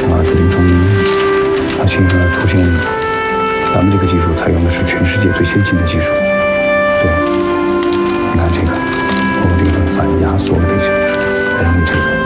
耳的临床发现出现，咱们这个技术采用的是全世界最先进的技术。对，你看这个，我们这个反压缩的这个，还用这个。